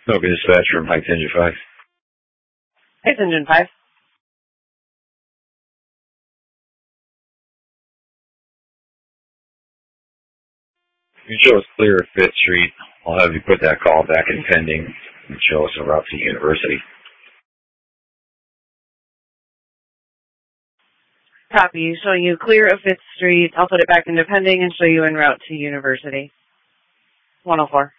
Smoking dispatcher, Mike Engine 5. It's Engine 5. You show us clear of 5th Street. I'll have you put that call back in pending and show us a route to University. Copy. Showing you clear of 5th Street. I'll put it back into pending and show you en route to University. 104.